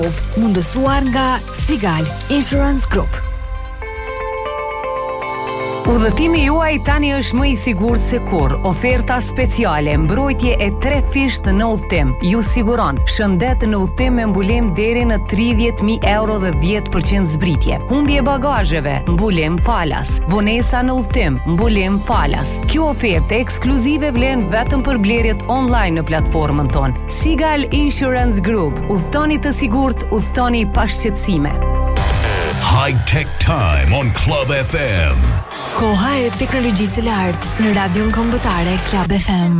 Mundësuar nga Sigal Insurance Group. Udhëtimi juaj tani është më i sigurt se kurrë. Oferta speciale, mbrojtje e 3 fisht në udhëtim. Ju siguron shëndet në udhëtim me mbulim deri në 30.000 euro dhe 10% zbritje. Humbje bagazheve, mbulim falas. Vonesa në udhëtim, mbulim falas. Kjo ofertë ekskluzive vlen vetëm për blerjet online në platformën tonë. Sigal Insurance Group. Udhëtoni të sigurt, udhëtoni pa shqetësime. High Tech Time on Club FM. Koha e teknologjisë së lartë në radion kombëtare Club FM.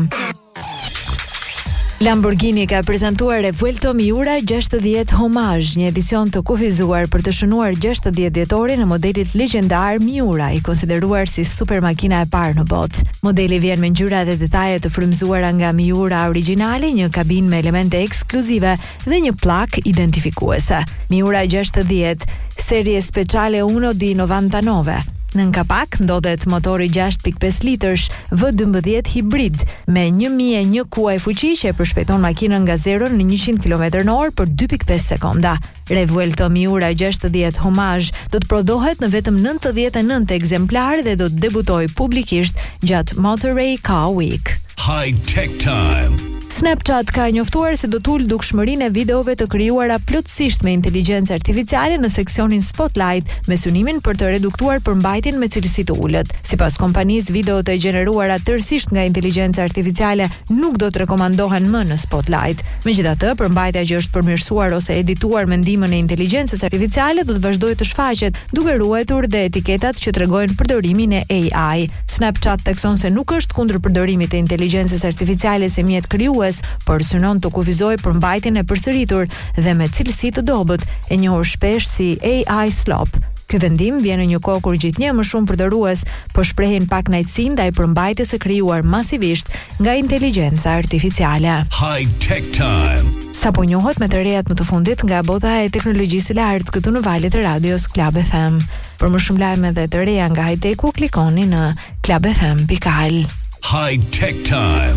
Lamborghini ka prezantuar Revuelto Miura 60 Homage, një edicion të kufizuar për të shënuar 60 dhjetorin e modelit legjendar Miura, i konsideruar si super makina e parë në botë. Modeli vjen me ngjyra dhe detaje të frymëzuara nga Miura origjinali, një kabinë me elemente ekskluzive dhe një plak identifikuese. Miura 60, serie speciale 1 di 99. Në kapak ndodhet motori 6.5 litrësh V12 hibrid me 1001 kuaj fuqi që e përshpejton makinën nga 0 në 100 km/h për 2.5 sekonda. Revuelto Miura 60 Homage do të prodhohet në vetëm 99 ekzemplarë dhe do të debutojë publikisht gjatë Monterey Car Week. High Tech Time. Snapchat ka njoftuar se do të ulë dukshmërinë e videove të krijuara plotësisht me inteligjencë artificiale në seksionin Spotlight, me synimin për të reduktuar përmbajtjen me cilësi të ulët. Sipas kompanisë, videot e gjeneruara tërësisht nga inteligjenca artificiale nuk do të rekomandohen më në Spotlight. Megjithatë, përmbajtja që është përmirësuar ose edituar me ndihmën e inteligjencës artificiale do të vazhdojë të shfaqet, duke ruajtur dhe etiketat që tregojnë përdorimin e AI. Snapchat thekson se nuk është kundër përdorimit të inteligjencës artificiale si mjet krijues, por synon të kufizojë përmbajtjen e përsëritur dhe me cilësi të dobët, e njohur shpesh si AI slop. Ky vendim vjen në një kohë kur gjithnjë më shumë përdorues po shprehin pak kënaqësi ndaj përmbajtjes së krijuar masivisht nga inteligjenca artificiale. High Tech Time. Sapo njohet me të rejat më të fundit nga bota e teknologjisë së lartë këtu në valët e radios Club FM. Për më shumë lajme dhe të reja nga high-tech-u, klikoni në clubfm.al. High Tech Time.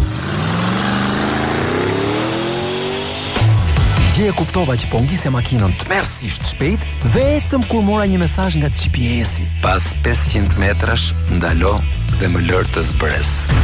Dje e kuptova që po ngjise makinën tmerrsisht shpejt vetëm kur mora një mesazh nga GPS-i. Pas 500 metrash ndalo dhe më lër të zbres.